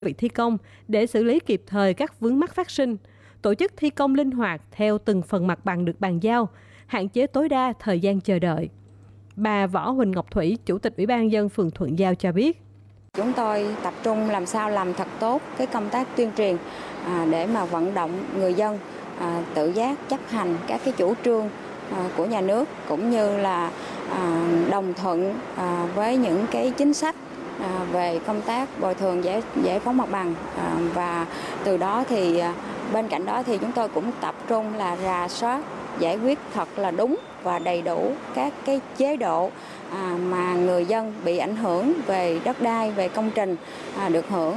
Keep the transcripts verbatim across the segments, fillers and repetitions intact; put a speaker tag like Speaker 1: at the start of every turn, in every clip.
Speaker 1: việc thi công để xử lý kịp thời các vướng mắc phát sinh, tổ chức thi công linh hoạt theo từng phần mặt bằng được bàn giao, hạn chế tối đa thời gian chờ đợi. Bà Võ Huỳnh Ngọc Thủy, Chủ tịch Ủy ban nhân dân phường Thuận Giao cho biết.
Speaker 2: Chúng tôi tập trung làm sao làm thật tốt cái công tác tuyên truyền à, để mà vận động người dân à, tự giác chấp hành các cái chủ trương à, của nhà nước, cũng như là à, đồng thuận à, với những cái chính sách à, về công tác bồi thường giải giải phóng mặt bằng à, và từ đó thì à, bên cạnh đó thì chúng tôi cũng tập trung là rà soát giải quyết thật là đúng và đầy đủ các cái chế độ à, mà người dân bị ảnh hưởng về đất đai, về công trình à, được hưởng.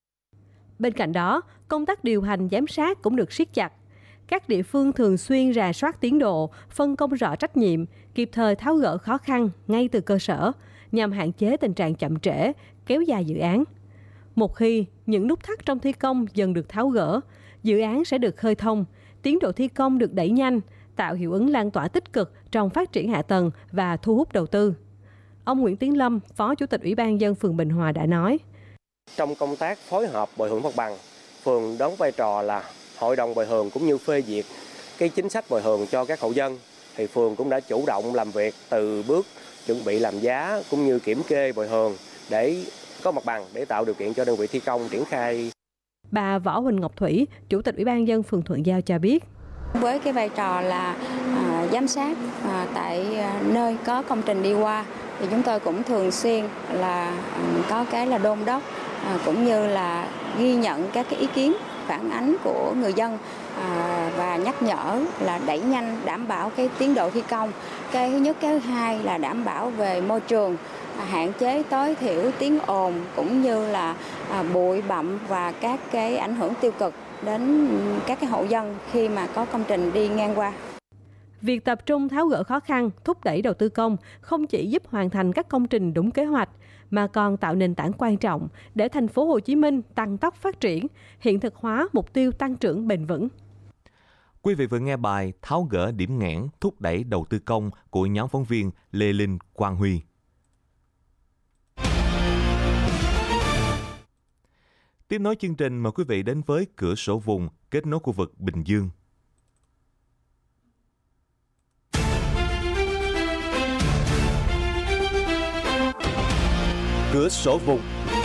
Speaker 1: Bên cạnh đó, công tác điều hành giám sát cũng được siết chặt. Các địa phương thường xuyên rà soát tiến độ, phân công rõ trách nhiệm, kịp thời tháo gỡ khó khăn ngay từ cơ sở, nhằm hạn chế tình trạng chậm trễ, kéo dài dự án. Một khi những nút thắt trong thi công dần được tháo gỡ, dự án sẽ được khơi thông, tiến độ thi công được đẩy nhanh, tạo hiệu ứng lan tỏa tích cực trong phát triển hạ tầng và thu hút đầu tư. Ông Nguyễn Tiến Lâm, Phó Chủ tịch Ủy ban nhân dân phường Bình Hòa đã nói.
Speaker 3: Trong công tác phối hợp bồi thường mặt bằng, phường đóng vai trò là hội đồng bồi thường cũng như phê duyệt cái chính sách bồi thường cho các hộ dân. Thì phường cũng đã chủ động làm việc từ bước chuẩn bị làm giá cũng như kiểm kê bồi thường để có mặt bằng để tạo điều kiện cho đơn vị thi công triển khai.
Speaker 1: Bà Võ Huỳnh Ngọc Thủy, Chủ tịch Ủy ban nhân dân phường Thuận Giao cho biết.
Speaker 2: Với cái vai trò là à, giám sát à, tại à, nơi có công trình đi qua thì chúng tôi cũng thường xuyên là à, có cái là đôn đốc à, cũng như là ghi nhận các cái ý kiến phản ánh của người dân à, và nhắc nhở là đẩy nhanh đảm bảo cái tiến độ thi công. Cái thứ nhất, cái thứ hai là đảm bảo về môi trường, à, hạn chế tối thiểu tiếng ồn cũng như là à, bụi bặm và các cái ảnh hưởng tiêu cực đến các cái hộ dân khi mà có công trình đi ngang qua.
Speaker 1: Việc tập trung tháo gỡ khó khăn, thúc đẩy đầu tư công không chỉ giúp hoàn thành các công trình đúng kế hoạch mà còn tạo nền tảng quan trọng để thành phố Hồ Chí Minh tăng tốc phát triển, hiện thực hóa mục tiêu tăng trưởng bền vững.
Speaker 4: Quý vị vừa nghe bài Tháo gỡ điểm nghẽn thúc đẩy đầu tư công của nhóm phóng viên Lê Linh, Quang Huy. Tiếp nối chương trình, mời quý vị đến với cửa sổ vùng kết nối khu vực Bình Dương. Cửa sổ vùng.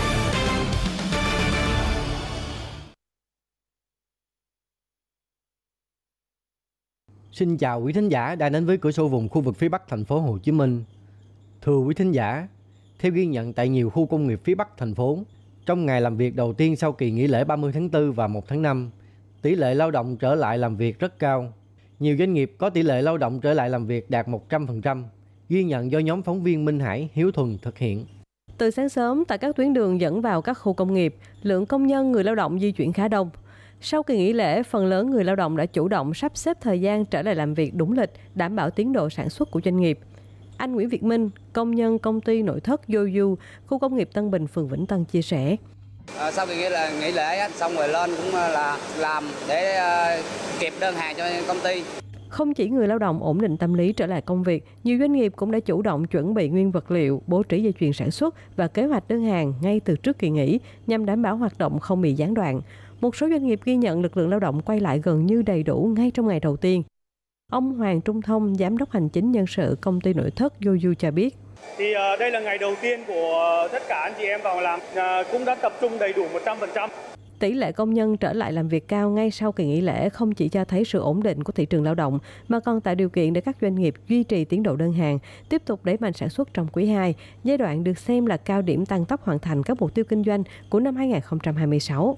Speaker 5: Xin chào quý thính giả đang đến với cửa sổ vùng khu vực phía Bắc thành phố Hồ Chí Minh. Thưa quý thính giả, theo ghi nhận tại nhiều khu công nghiệp phía Bắc thành phố, trong ngày làm việc đầu tiên sau kỳ nghỉ lễ ba mươi tháng tư và một tháng năm, tỷ lệ lao động trở lại làm việc rất cao. Nhiều doanh nghiệp có tỷ lệ lao động trở lại làm việc đạt một trăm phần trăm, ghi nhận do nhóm phóng viên Minh Hải, Hiếu Thuần thực hiện.
Speaker 1: Từ sáng sớm, tại các tuyến đường dẫn vào các khu công nghiệp, lượng công nhân người lao động di chuyển khá đông. Sau kỳ nghỉ lễ, phần lớn người lao động đã chủ động sắp xếp thời gian trở lại làm việc đúng lịch, đảm bảo tiến độ sản xuất của doanh nghiệp. Anh Nguyễn Việt Minh, công nhân công ty nội thất Yoyu, khu công nghiệp Tân Bình, phường Vĩnh Tân chia sẻ.
Speaker 6: À, sau kỳ nghỉ lễ, nghỉ lễ xong rồi lên cũng là làm để uh, kịp đơn hàng cho công ty.
Speaker 1: Không chỉ người lao động ổn định tâm lý trở lại công việc, nhiều doanh nghiệp cũng đã chủ động chuẩn bị nguyên vật liệu, bố trí dây chuyền sản xuất và kế hoạch đơn hàng ngay từ trước kỳ nghỉ nhằm đảm bảo hoạt động không bị gián đoạn. Một số doanh nghiệp ghi nhận lực lượng lao động quay lại gần như đầy đủ ngay trong ngày đầu tiên. Ông Hoàng Trung Thông, Giám đốc Hành chính Nhân sự công ty nội thất Yoyu cho biết.
Speaker 7: Thì uh, đây là ngày đầu tiên của tất cả anh chị em vào làm, uh, cũng đã tập trung đầy đủ một trăm phần trăm.
Speaker 1: Tỷ lệ công nhân trở lại làm việc cao ngay sau kỳ nghỉ lễ không chỉ cho thấy sự ổn định của thị trường lao động mà còn tạo điều kiện để các doanh nghiệp duy trì tiến độ đơn hàng, tiếp tục đẩy mạnh sản xuất trong quý hai, giai đoạn được xem là cao điểm tăng tốc hoàn thành các mục tiêu kinh doanh của năm hai không hai sáu.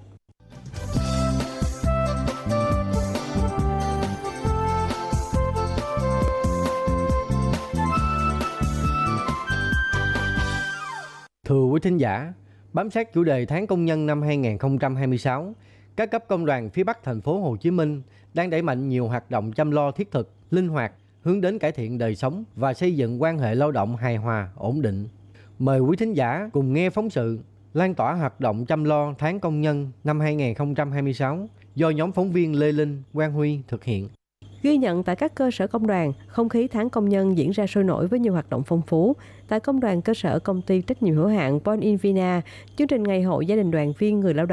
Speaker 5: Thưa quý thính giả, bám sát chủ đề tháng công nhân năm hai không hai sáu, các cấp công đoàn phía Bắc thành phố Hồ Chí Minh đang đẩy mạnh nhiều hoạt động chăm lo thiết thực, linh hoạt, hướng đến cải thiện đời sống và xây dựng quan hệ lao động hài hòa, ổn định. Mời quý thính giả cùng nghe phóng sự lan tỏa hoạt động chăm lo tháng công nhân năm hai không hai sáu do nhóm phóng viên Lê Linh, Quang Huy thực hiện.
Speaker 1: Ghi nhận tại các cơ sở công đoàn, không khí tháng công nhân diễn ra sôi nổi với nhiều hoạt động phong phú. Tại công đoàn cơ sở công ty trách nhiệm hữu hạn Born in Vina, chương trình ngày hội gia đình đoàn viên người lao động